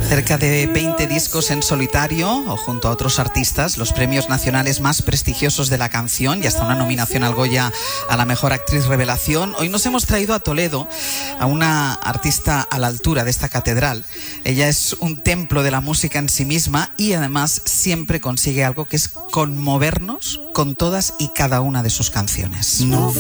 Cerca de 20 discos en solitario o junto a otros artistas, los premios nacionales más prestigiosos de la canción y hasta una nominación al Goya a la mejor actriz revelación. Hoy nos hemos traído a Toledo a una artista a la altura de esta catedral. Ella es un templo de la música en sí misma y además siempre consigue algo que es conmovernos con todas y cada una de sus canciones.